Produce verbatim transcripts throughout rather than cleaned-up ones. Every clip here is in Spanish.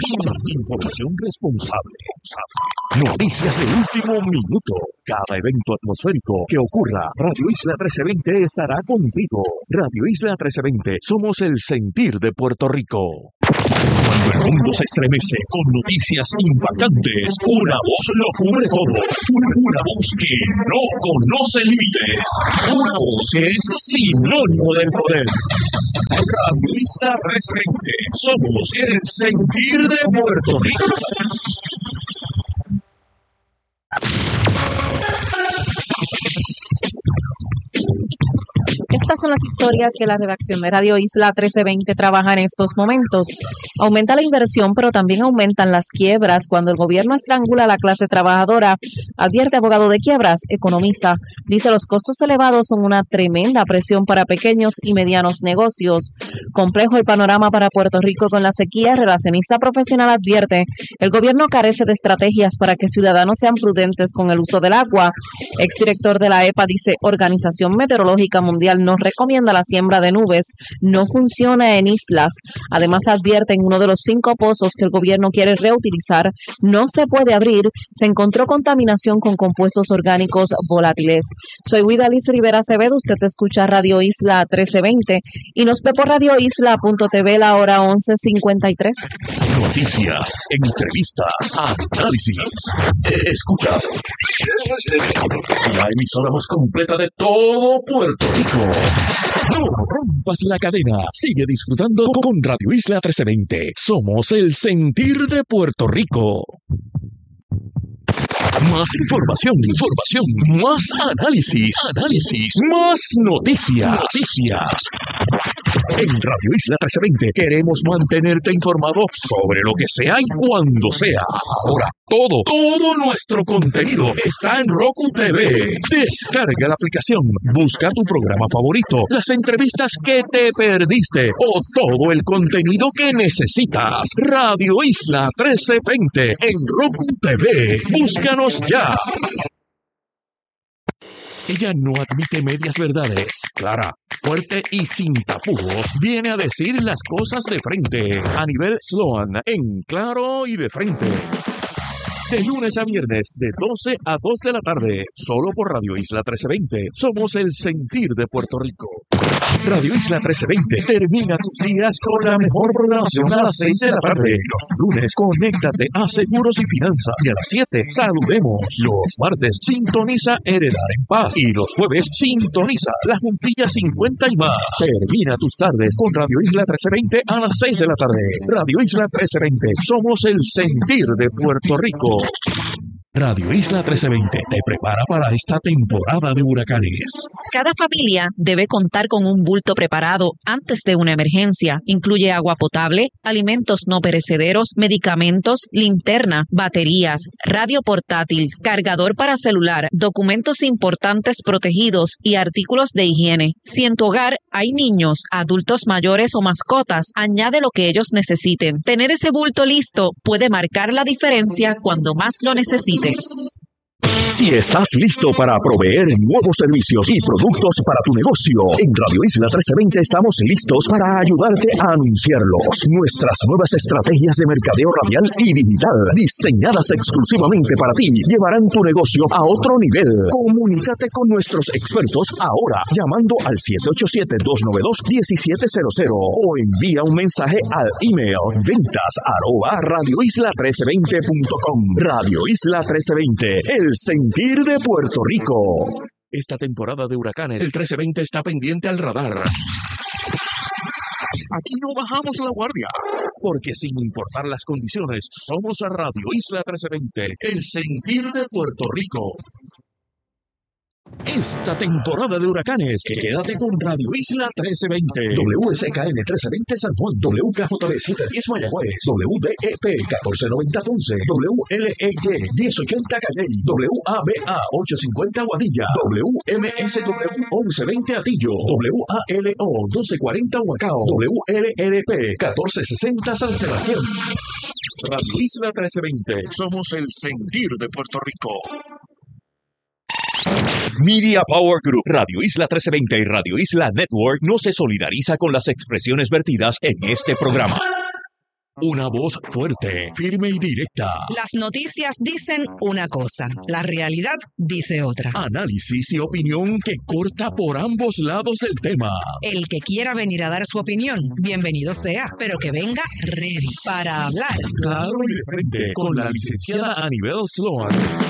Información responsable. Noticias de último minuto. Cada evento atmosférico que ocurra, Radio Isla trece veinte estará contigo. Radio Isla trece veinte, somos el sentir de Puerto Rico. Cuando el mundo se estremece con noticias impactantes, una voz lo cubre todo. Una, una voz que no conoce límites. Una voz que es sinónimo del poder. Radio Isla trece veinte, somos el sentir de Puerto Rico. Estas son las historias que la redacción de Radio Isla trece veinte trabaja en estos momentos. Aumenta la inversión, pero también aumentan las quiebras cuando el gobierno estrangula a la clase trabajadora, advierte abogado de quiebras, economista. Dice los costos elevados son una tremenda presión para pequeños y medianos negocios. Complejo el panorama para Puerto Rico con la sequía. El relacionista profesional advierte, el gobierno carece de estrategias para que ciudadanos sean prudentes con el uso del agua. Exdirector de la E P A dice, Organización Meteorológica Mundial nos recomienda la siembra de nubes, no funciona en islas. Además advierten, uno de los cinco pozos que el gobierno quiere reutilizar no se puede abrir, se encontró contaminación con compuestos orgánicos volátiles. Soy Guidalis Rivera Acevedo, usted escucha Radio Isla trece veinte y nos ve por radio isla punto t v la hora once cincuenta y tres. Noticias, entrevistas, análisis. Escuchas la emisora más completa de todo Puerto Rico. No rompas la cadena. Sigue disfrutando con Radio Isla trece veinte. Somos el sentir de Puerto Rico. Más información, información, más análisis, análisis, más noticias, noticias. En Radio Isla trece veinte queremos mantenerte informado sobre lo que sea y cuando sea. Ahora, todo, todo nuestro contenido está en Roku T V. Descarga la aplicación, busca tu programa favorito, las entrevistas que te perdiste o todo el contenido que necesitas. Radio Isla trece veinte en Roku T V. Búscanos ya. Ella no admite medias verdades. Clara, fuerte y sin tapujos, viene a decir las cosas de frente. Anibel Sloan, en Claro y de Frente. De lunes a viernes, de doce a dos de la tarde, solo por Radio Isla trece veinte. Somos el sentir de Puerto Rico. Radio Isla trece veinte termina tus días con la mejor programación a las seis de la tarde. Los lunes, conéctate a Seguros y Finanzas. Y a las siete, saludemos. Los martes, sintoniza Heredar en Paz. Y los jueves, sintoniza La Juntilla cincuenta y más. Termina tus tardes con Radio Isla trece veinte a las seis de la tarde. Radio Isla trece veinte, somos el sentir de Puerto Rico. Radio Isla trece veinte te prepara para esta temporada de huracanes. Cada familia debe contar con un bulto preparado antes de una emergencia. Incluye agua potable, alimentos no perecederos, medicamentos, linterna, baterías, radio portátil, cargador para celular, documentos importantes protegidos y artículos de higiene. Si en tu hogar hay niños, adultos mayores o mascotas, añade lo que ellos necesiten. Tener ese bulto listo puede marcar la diferencia cuando más lo necesites. Si estás listo para proveer nuevos servicios y productos para tu negocio, en Radio Isla trece veinte estamos listos para ayudarte a anunciarlos. Nuestras nuevas estrategias de mercadeo radial y digital, diseñadas exclusivamente para ti, llevarán tu negocio a otro nivel. Comunícate con nuestros expertos ahora, llamando al siete ocho siete, dos nueve dos, uno siete cero cero o envía un mensaje al email ventas arroba radio isla trece veinte punto com. Radio Isla trece veinte, el sentir de Puerto Rico. Esta temporada de huracanes, el trece veinte está pendiente al radar. Aquí no bajamos la guardia, porque sin importar las condiciones, somos a Radio Isla trece veinte, el sentir de Puerto Rico. Esta temporada de huracanes, quédate con Radio Isla trece veinte. W S K N trece veinte San Juan, W K J B setecientos diez Mayagüez, W D E P catorce noventa Ponce, W L E Y diez ochenta Calley, W A B A ochocientos cincuenta Guadilla, W M S W once veinte Atillo, W A L O doce cuarenta Humacao, W L R P catorce sesenta San Sebastián. Radio Isla trece veinte, somos el sentir de Puerto Rico. Media Power Group, Radio Isla trece veinte y Radio Isla Network no se solidariza con las expresiones vertidas en este programa. Una voz fuerte, firme y directa. Las noticias dicen una cosa, la realidad dice otra. Análisis y opinión que corta por ambos lados del tema. El que quiera venir a dar su opinión, bienvenido sea, pero que venga ready para hablar. Claro y de frente, con la licenciada Anibel Sloan.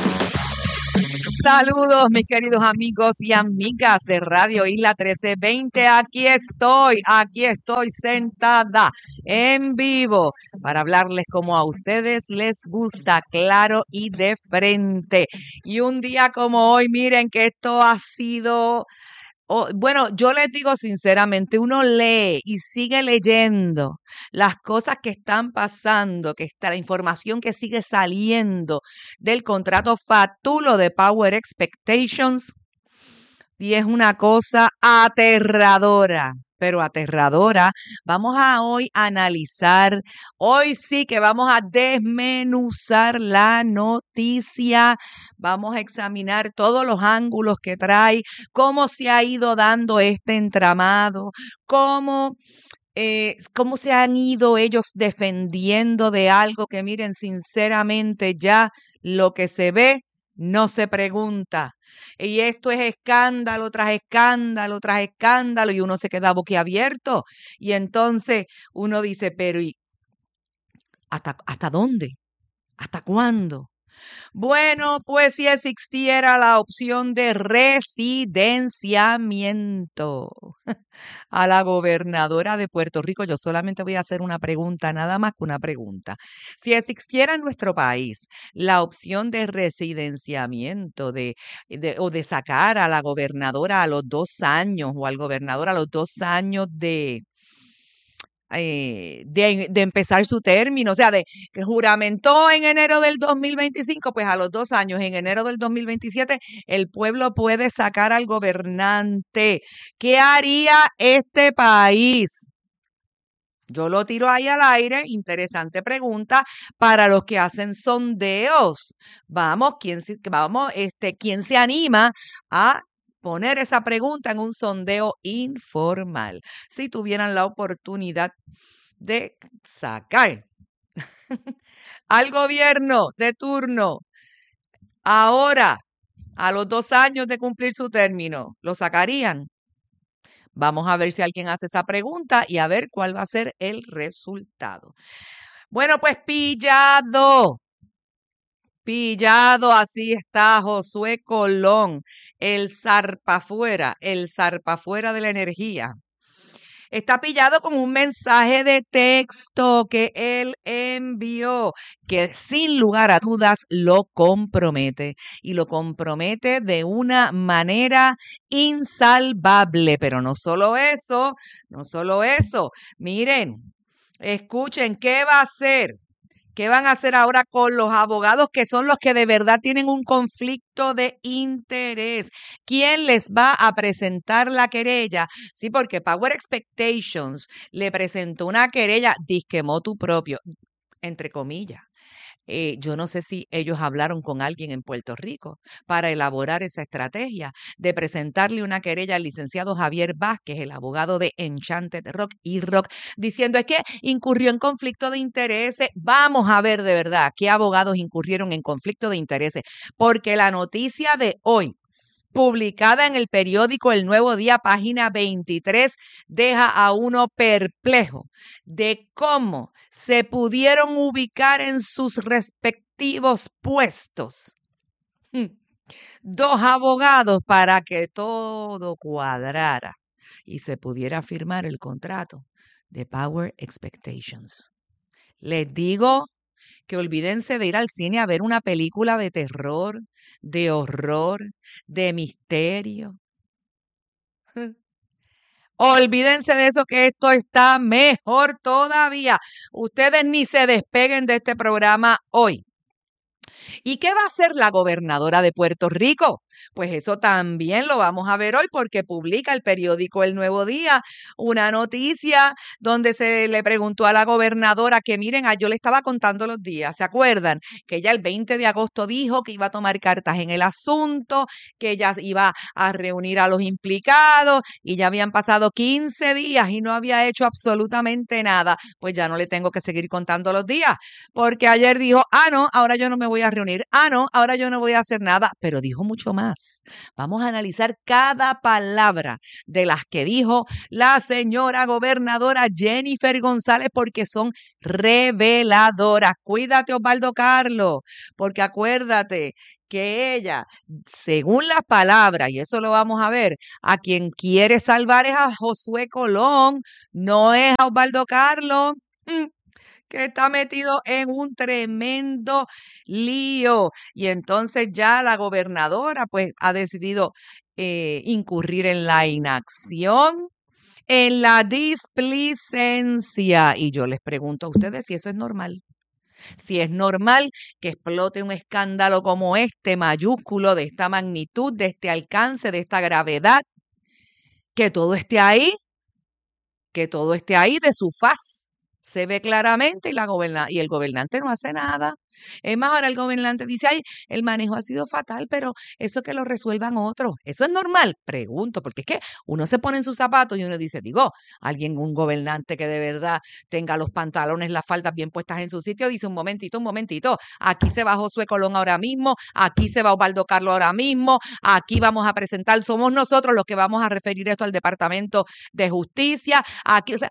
Saludos, mis queridos amigos y amigas de Radio Isla trece veinte. Aquí estoy, aquí estoy sentada en vivo para hablarles como a ustedes les gusta, claro y de frente. Y un día como hoy, miren que esto ha sido... Oh, bueno, yo les digo sinceramente, uno lee y sigue leyendo las cosas que están pasando, que está la información que sigue saliendo del contrato fatulo de Power Expectations, y es una cosa aterradora, pero aterradora. Vamos a hoy a analizar, hoy sí que vamos a desmenuzar la noticia, vamos a examinar todos los ángulos que trae, cómo se ha ido dando este entramado, cómo, eh, cómo se han ido ellos defendiendo de algo que, miren, sinceramente ya lo que se ve no se pregunta. Y esto es escándalo tras escándalo tras escándalo y uno se queda boquiabierto. Y entonces uno dice, pero ¿y hasta, hasta dónde? ¿Hasta cuándo? Bueno, pues si existiera la opción de residenciamiento a la gobernadora de Puerto Rico, yo solamente voy a hacer una pregunta, nada más que una pregunta. Si existiera en nuestro país la opción de residenciamiento de, de, o de sacar a la gobernadora a los dos años o al gobernador a los dos años de... Eh, de, de empezar su término, o sea, de que juramentó en enero del dos mil veinticinco, pues a los dos años, en enero del dos mil veintisiete, el pueblo puede sacar al gobernante. ¿Qué haría este país? Yo lo tiro ahí al aire, interesante pregunta para los que hacen sondeos. Vamos, ¿quién se, vamos, este, ¿quién se anima a poner esa pregunta en un sondeo informal? Si tuvieran la oportunidad de sacar al gobierno de turno ahora, a los dos años de cumplir su término, ¿lo sacarían? Vamos a ver si alguien hace esa pregunta y a ver cuál va a ser el resultado. Bueno, pues pillado. Pillado, así está Josué Colón, el zarpafuera, el zarpafuera de la energía. Está pillado con un mensaje de texto que él envió, que sin lugar a dudas lo compromete. Y lo compromete de una manera insalvable. Pero no solo eso, no solo eso. Miren, escuchen, ¿qué va a hacer? ¿Qué van a hacer ahora con los abogados que son los que de verdad tienen un conflicto de interés? ¿Quién les va a presentar la querella? Sí, porque Power Expectations le presentó una querella disque motu propio, entre comillas. Eh, yo no sé si ellos hablaron con alguien en Puerto Rico para elaborar esa estrategia de presentarle una querella al licenciado Javier Vázquez, el abogado de Enchanted Rock y Rock, diciendo es que incurrió en conflicto de intereses. Vamos a ver de verdad qué abogados incurrieron en conflicto de intereses, porque la noticia de hoy, publicada en el periódico El Nuevo Día, página veintitrés, deja a uno perplejo de cómo se pudieron ubicar en sus respectivos puestos dos abogados para que todo cuadrara y se pudiera firmar el contrato de Power Expectations. Les digo que olvídense de ir al cine a ver una película de terror, de horror, de misterio. Olvídense de eso, que esto está mejor todavía. Ustedes ni se despeguen de este programa hoy. ¿Y qué va a hacer la gobernadora de Puerto Rico? Pues eso también lo vamos a ver hoy porque publica el periódico El Nuevo Día una noticia donde se le preguntó a la gobernadora que miren, ah, yo le estaba contando los días, ¿se acuerdan? Que ella el veinte de agosto dijo que iba a tomar cartas en el asunto, que ella iba a reunir a los implicados y ya habían pasado quince días y no había hecho absolutamente nada. Pues ya no le tengo que seguir contando los días porque ayer dijo, ah, no, ahora yo no me voy a reunir, ah, no, ahora yo no voy a hacer nada, pero dijo mucho más. Vamos a analizar cada palabra de las que dijo la señora gobernadora Jennifer González porque son reveladoras. Cuídate, Osvaldo Carlos, porque acuérdate que ella, según las palabras, y eso lo vamos a ver, a quien quiere salvar es a Josué Colón, no es a Osvaldo Carlos. Mm. Que está metido en un tremendo lío. Y entonces ya la gobernadora pues ha decidido eh, incurrir en la inacción, en la displicencia. Y yo les pregunto a ustedes si eso es normal. Si es normal que explote un escándalo como este, mayúsculo, de esta magnitud, de este alcance, de esta gravedad, que todo esté ahí, que todo esté ahí de su faz. Se ve claramente y, la goberna y el gobernante no hace nada. Es más, ahora el gobernante dice, ay, el manejo ha sido fatal, pero eso que lo resuelvan otros. ¿Eso es normal? Pregunto, porque es que uno se pone en sus zapatos y uno dice, digo, alguien, un gobernante que de verdad tenga los pantalones, las faldas bien puestas en su sitio, dice, un momentito, un momentito, aquí se va Josué Colón ahora mismo, aquí se va Osvaldo Carlos ahora mismo, aquí vamos a presentar, somos nosotros los que vamos a referir esto al Departamento de Justicia, aquí, o sea,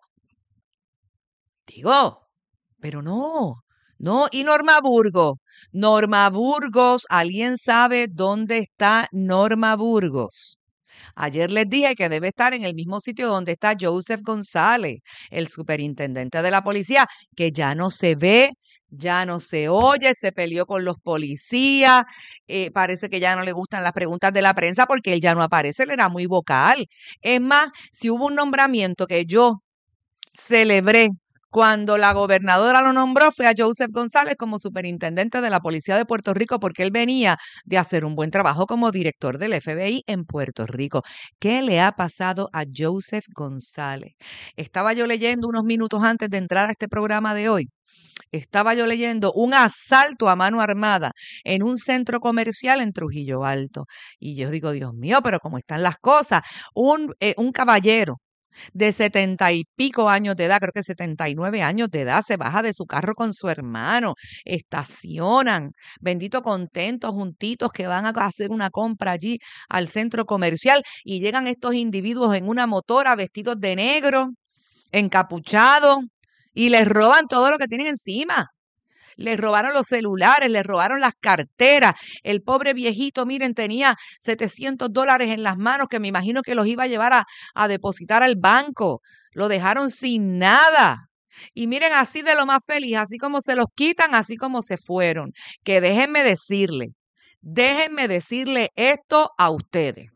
digo, pero no, no. Y Norma Burgos, Norma Burgos, ¿alguien sabe dónde está Norma Burgos? Ayer les dije que debe estar en el mismo sitio donde está Joseph González, el superintendente de la policía, que ya no se ve, ya no se oye, se peleó con los policías, eh, parece que ya no le gustan las preguntas de la prensa porque él ya no aparece, él era muy vocal. Es más, si hubo un nombramiento que yo celebré cuando la gobernadora lo nombró, fue a Joseph González como superintendente de la Policía de Puerto Rico porque él venía de hacer un buen trabajo como director del F B I en Puerto Rico. ¿Qué le ha pasado a Joseph González? Estaba yo leyendo unos minutos antes de entrar a este programa de hoy. Estaba yo leyendo un asalto a mano armada en un centro comercial en Trujillo Alto. Y yo digo, Dios mío, pero ¿cómo están las cosas? Un, eh, un caballero de setenta y pico años de edad, creo que setenta y nueve años de edad, se baja de su carro con su hermano, estacionan, bendito contentos, juntitos, que van a hacer una compra allí al centro comercial y llegan estos individuos en una motora vestidos de negro, encapuchados, y les roban todo lo que tienen encima. Les robaron los celulares, les robaron las carteras. El pobre viejito, miren, tenía setecientos dólares en las manos que me imagino que los iba a llevar a, a depositar al banco. Lo dejaron sin nada. Y miren, así de lo más feliz, así como se los quitan, así como se fueron. Que déjenme decirle, déjenme decirle esto a ustedes.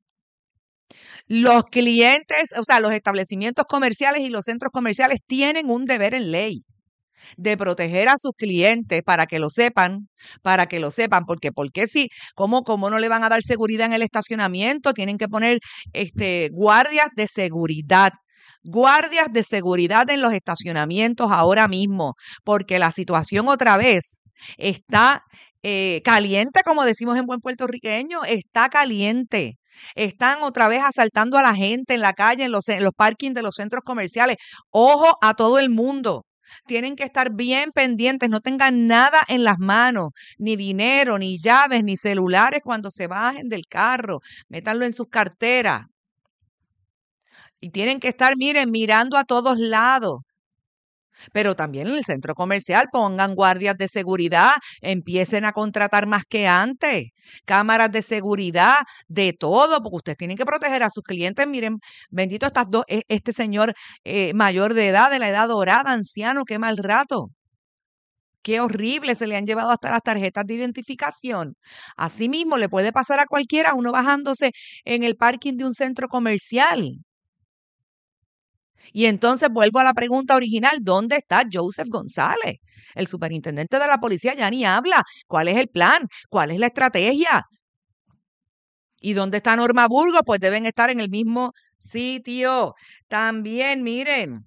Los clientes, o sea, los establecimientos comerciales y los centros comerciales tienen un deber en ley de proteger a sus clientes para que lo sepan, para que lo sepan, porque porque sí, ¿cómo, cómo no le van a dar seguridad en el estacionamiento? Tienen que poner este guardias de seguridad. Guardias de seguridad en los estacionamientos ahora mismo, porque la situación otra vez está eh, caliente, como decimos en buen puertorriqueño, está caliente. Están otra vez asaltando a la gente en la calle, en los, en los parkings de los centros comerciales. Ojo a todo el mundo. Tienen que estar bien pendientes, no tengan nada en las manos, ni dinero, ni llaves, ni celulares cuando se bajen del carro. Métanlo en sus carteras. Y tienen que estar, miren, mirando a todos lados. Pero también en el centro comercial pongan guardias de seguridad, empiecen a contratar más que antes, cámaras de seguridad, de todo, porque ustedes tienen que proteger a sus clientes. Miren, bendito estas dos, este señor eh, mayor de edad, de la edad dorada, anciano, qué mal rato. Qué horrible, se le han llevado hasta las tarjetas de identificación. Asimismo, le puede pasar a cualquiera, uno bajándose en el parking de un centro comercial. Y entonces vuelvo a la pregunta original, ¿dónde está Joseph González? El superintendente de la policía ya ni habla. ¿Cuál es el plan? ¿Cuál es la estrategia? ¿Y dónde está Norma Burgos? Pues deben estar en el mismo sitio. También, miren,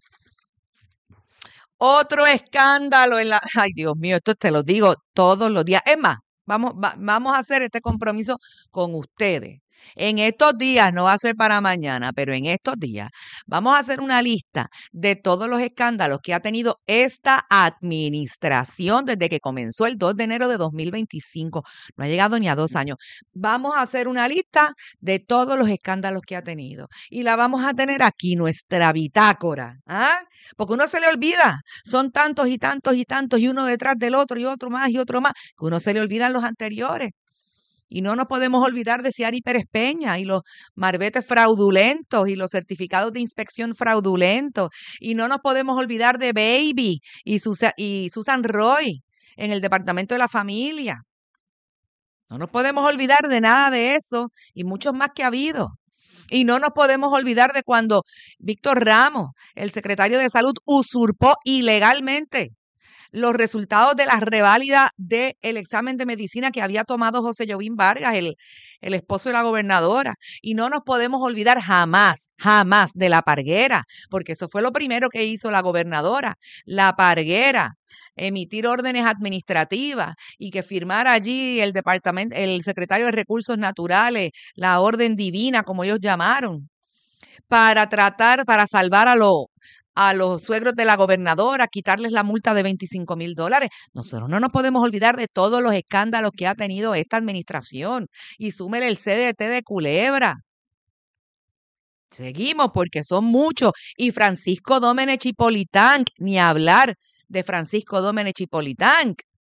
otro escándalo en la... Ay, Dios mío, esto te lo digo todos los días. Es más, vamos, va- vamos a hacer este compromiso con ustedes. En estos días, no va a ser para mañana, pero en estos días, vamos a hacer una lista de todos los escándalos que ha tenido esta administración desde que comenzó el dos de enero de dos mil veinticinco. No ha llegado ni a dos años. Vamos a hacer una lista de todos los escándalos que ha tenido y la vamos a tener aquí, nuestra bitácora. ¿Ah? Porque uno se le olvida. Son tantos y tantos y tantos y uno detrás del otro y otro más y otro más, que uno se le olvidan los anteriores. Y no nos podemos olvidar de Ciari Pérez Peña y los marbetes fraudulentos y los certificados de inspección fraudulentos. Y no nos podemos olvidar de Baby y, Susa- y Susan Roy en el Departamento de la Familia. No nos podemos olvidar de nada de eso y muchos más que ha habido. Y no nos podemos olvidar de cuando Víctor Ramos, el secretario de Salud, usurpó ilegalmente los resultados de la reválida del examen de medicina que había tomado José Jovín Vargas, el, el esposo de la gobernadora. Y no nos podemos olvidar jamás, jamás de la parguera, porque eso fue lo primero que hizo la gobernadora, la parguera, emitir órdenes administrativas y que firmara allí el departamento, el secretario de Recursos Naturales, la orden divina, como ellos llamaron, para tratar, para salvar a los a los suegros de la gobernadora, quitarles la multa de veinticinco mil dólares. Nosotros no nos podemos olvidar de todos los escándalos que ha tenido esta administración. Y súmele el C D T de Culebra. Seguimos porque son muchos. Y Francisco Domenech Chipolitán, ni hablar de Francisco Domenech Chipolitán.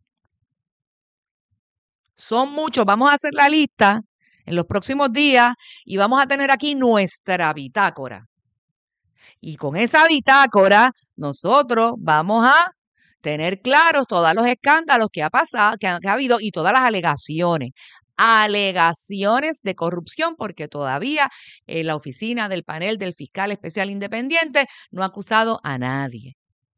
Son muchos. Vamos a hacer la lista en los próximos días y vamos a tener aquí nuestra bitácora. Y con esa bitácora, nosotros vamos a tener claros todos los escándalos que ha pasado, que ha, que ha habido y todas las alegaciones. Alegaciones de corrupción, porque todavía eh, la oficina del panel del fiscal especial independiente no ha acusado a nadie.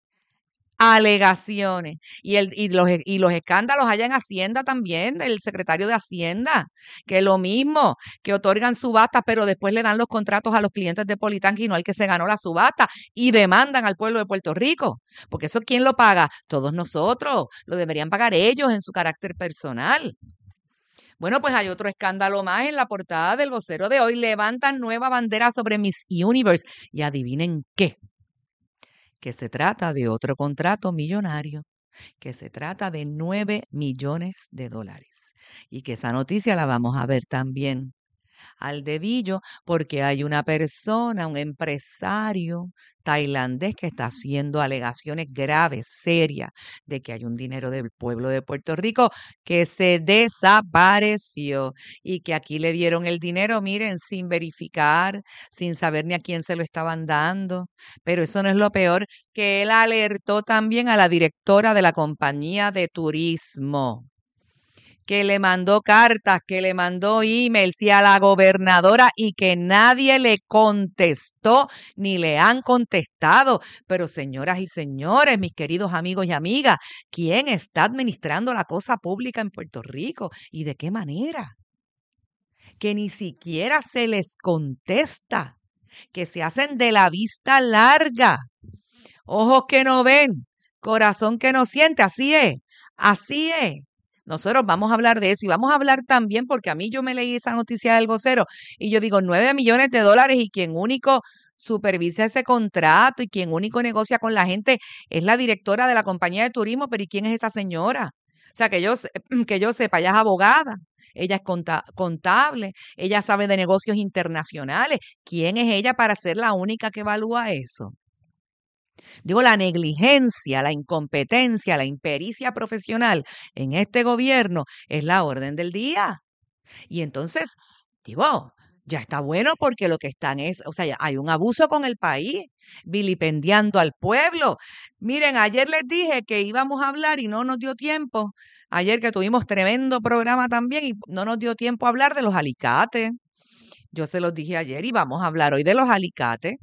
Alegaciones. Y, el, y, los, y los escándalos allá en Hacienda también, del secretario de Hacienda, que es lo mismo, que otorgan subastas, pero después le dan los contratos a los clientes de Politanqui y no al que se ganó la subasta, y demandan al pueblo de Puerto Rico. Porque eso, ¿quién lo paga? Todos nosotros. Lo deberían pagar ellos en su carácter personal. Bueno, pues hay otro escándalo más en la portada del Vocero de hoy. Levantan nueva bandera sobre Miss Universe. Y adivinen qué. Que se trata de otro contrato millonario, que se trata de nueve millones de dólares. Y que esa noticia la vamos a ver también al dedillo, porque hay una persona, un empresario tailandés que está haciendo alegaciones graves, serias, de que hay un dinero del pueblo de Puerto Rico que se desapareció y que aquí le dieron el dinero, miren, sin verificar, sin saber ni a quién se lo estaban dando. Pero eso no es lo peor, que él alertó también a la directora de la compañía de turismo, que le mandó cartas, que le mandó emails y a la gobernadora y que nadie le contestó ni le han contestado. Pero señoras y señores, mis queridos amigos y amigas, ¿quién está administrando la cosa pública en Puerto Rico y de qué manera? Que ni siquiera se les contesta, que se hacen de la vista larga, ojos que no ven, corazón que no siente, así es, así es. Nosotros vamos a hablar de eso y vamos a hablar también porque a mí yo me leí esa noticia del Vocero y yo digo nueve millones de dólares y quien único supervisa ese contrato y quien único negocia con la gente es la directora de la compañía de turismo. Pero ¿y quién es esa señora? O sea, que yo, que yo sepa, ella es abogada, ella es conta- contable, ella sabe de negocios internacionales. ¿Quién es ella para ser la única que evalúa eso? Digo, la negligencia, la incompetencia, la impericia profesional en este gobierno es la orden del día. Y entonces, digo, ya está bueno porque lo que están es, o sea, hay un abuso con el país, vilipendiando al pueblo. Miren, ayer les dije que íbamos a hablar y no nos dio tiempo. Ayer que tuvimos tremendo programa también y no nos dio tiempo a hablar de los alicates. Yo se los dije ayer y vamos a hablar hoy de los alicates.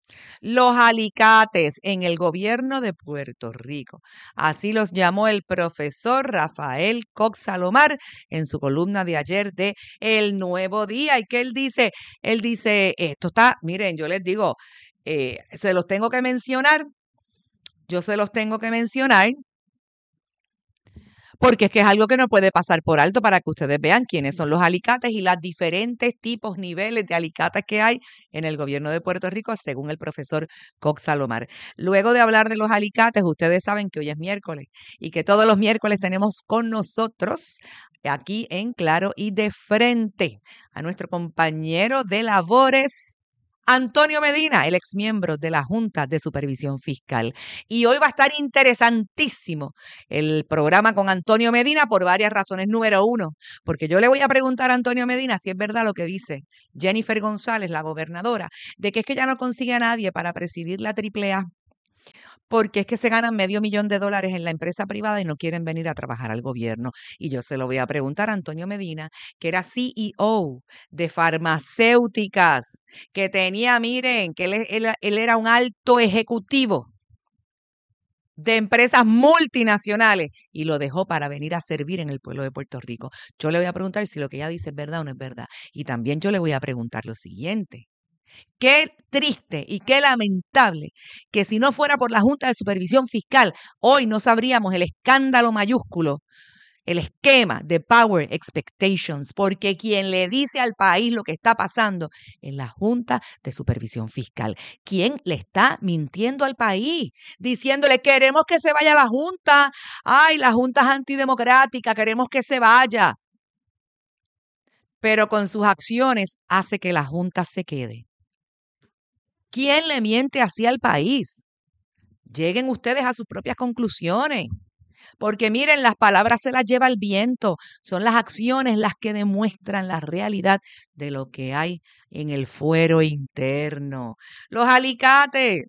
Los alicates en el gobierno de Puerto Rico. Así los llamó el profesor Rafael Cox Salomar en su columna de ayer de El Nuevo Día. ¿Y qué él dice? Él dice, esto está, miren, yo les digo, eh, se los tengo que mencionar, yo se los tengo que mencionar, porque es que es algo que no puede pasar por alto para que ustedes vean quiénes son los alicates y los diferentes tipos, niveles de alicates que hay en el gobierno de Puerto Rico, según el profesor Cox Salomar. Luego de hablar de los alicates, ustedes saben que hoy es miércoles y que todos los miércoles tenemos con nosotros aquí en Claro y de Frente a nuestro compañero de labores, Antonio Medina, el exmiembro de la Junta de Supervisión Fiscal. Y hoy va a estar interesantísimo el programa con Antonio Medina por varias razones. Número uno, porque yo le voy a preguntar a Antonio Medina si es verdad lo que dice Jennifer González, la gobernadora, de que es que ya no consigue a nadie para presidir la triple A, porque es que se ganan medio millón de dólares en la empresa privada y no quieren venir a trabajar al gobierno. Y yo se lo voy a preguntar a Antonio Medina, que era C E O de farmacéuticas, que tenía, miren, que él, él, él era un alto ejecutivo de empresas multinacionales y lo dejó para venir a servir en el pueblo de Puerto Rico. Yo le voy a preguntar si lo que ella dice es verdad o no es verdad. Y también yo le voy a preguntar lo siguiente. Qué triste y qué lamentable que si no fuera por la Junta de Supervisión Fiscal, hoy no sabríamos el escándalo mayúsculo, el esquema de Power Expectations, porque quien le dice al país lo que está pasando es la Junta de Supervisión Fiscal. ¿Quién le está mintiendo al país? Diciéndole, queremos que se vaya la Junta. Ay, la Junta es antidemocrática, queremos que se vaya. Pero con sus acciones hace que la Junta se quede. ¿Quién le miente así al país? Lleguen ustedes a sus propias conclusiones. Porque miren, las palabras se las lleva el viento. Son las acciones las que demuestran la realidad de lo que hay en el fuero interno. Los alicates.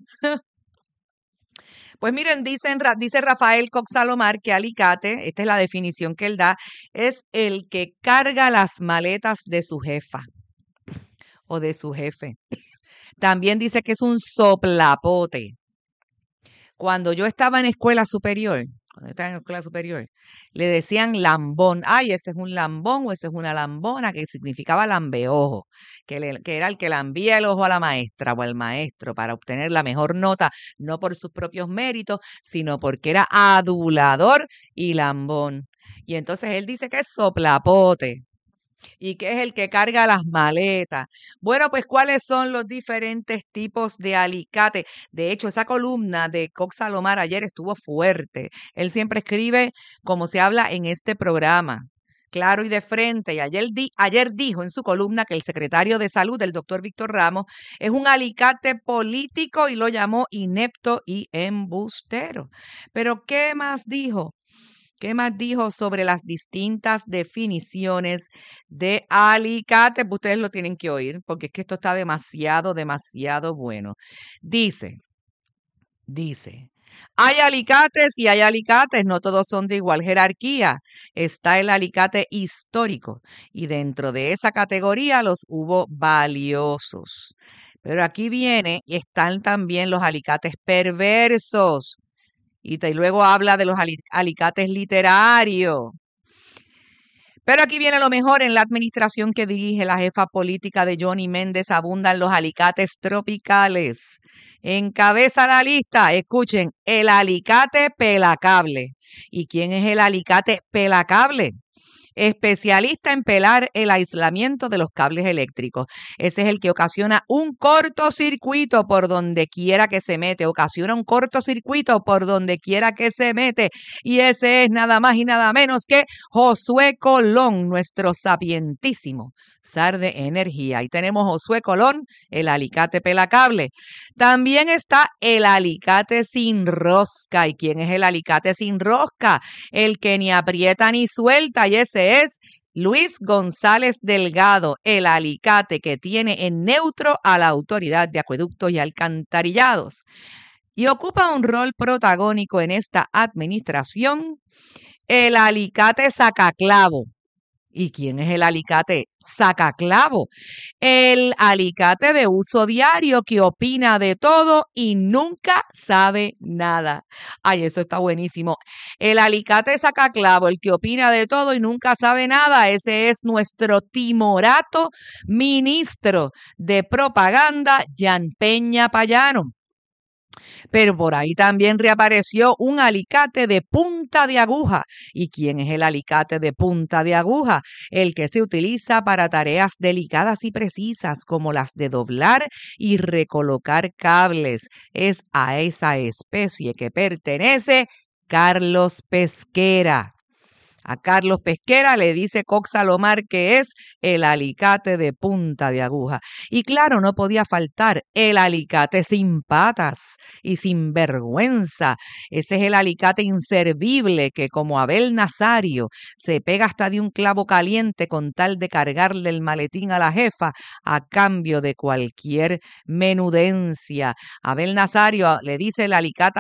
Pues miren, dicen, dice Rafael Cox Salomar que alicate, esta es la definición que él da, es el que carga las maletas de su jefa o de su jefe. También dice que es un soplapote. Cuando yo estaba en escuela superior, cuando estaba en escuela superior, le decían lambón. Ay, ese es un lambón o ese es una lambona, que significaba lambeojo, que, le, que era el que lambía el ojo a la maestra o al maestro para obtener la mejor nota, no por sus propios méritos, sino porque era adulador y lambón. Y entonces él dice que es soplapote. ¿Y qué es el que carga las maletas? Bueno, pues ¿cuáles son los diferentes tipos de alicate? De hecho, esa columna de Cox Salomar ayer estuvo fuerte. Él siempre escribe como se habla en este programa, claro y de frente. Y ayer, di, ayer dijo en su columna que el secretario de Salud, el doctor Víctor Ramos, es un alicate político y lo llamó inepto y embustero. Pero ¿qué más dijo? ¿Qué más dijo sobre las distintas definiciones de alicate? Ustedes lo tienen que oír porque es que esto está demasiado, demasiado bueno. Dice, dice, hay alicates y hay alicates, no todos son de igual jerarquía. Está el alicate histórico y dentro de esa categoría los hubo valiosos. Pero aquí viene y están también los alicates perversos. Y, te, y luego habla de los alicates literarios. Pero aquí viene lo mejor. En la administración que dirige la jefa política de Johnny Méndez abundan los alicates tropicales. Encabeza la lista, escuchen, el alicate pelacable. ¿Y quién es el alicate pelacable? Especialista en pelar el aislamiento de los cables eléctricos. Ese es el que ocasiona un cortocircuito por donde quiera que se mete. Ocasiona un cortocircuito por donde quiera que se mete. Y ese es nada más y nada menos que Josué Colón, nuestro sapientísimo zar de energía. Ahí tenemos Josué Colón, el alicate pelacable. También está el alicate sin rosca. ¿Y quién es el alicate sin rosca? El que ni aprieta ni suelta. Y ese es Luis González Delgado, el alicate que tiene en neutro a la Autoridad de Acueductos y Alcantarillados. Y ocupa un rol protagónico en esta administración el alicate sacaclavo. ¿Y quién es el alicate sacaclavo? El alicate de uso diario que opina de todo y nunca sabe nada. Ay, eso está buenísimo. El alicate sacaclavo, el que opina de todo y nunca sabe nada, ese es nuestro timorato ministro de propaganda, Jan Peña Payano. Pero por ahí también reapareció un alicate de punta de aguja. ¿Y quién es el alicate de punta de aguja? El que se utiliza para tareas delicadas y precisas como las de doblar y recolocar cables. Es a esa especie que pertenece Carlos Pesquera. A Carlos Pesquera le dice Cox Salomar que es el alicate de punta de aguja. Y claro, no podía faltar el alicate sin patas y sin vergüenza. Ese es el alicate inservible que, como Abel Nazario, se pega hasta de un clavo caliente con tal de cargarle el maletín a la jefa a cambio de cualquier menudencia. Abel Nazario le dice el alicate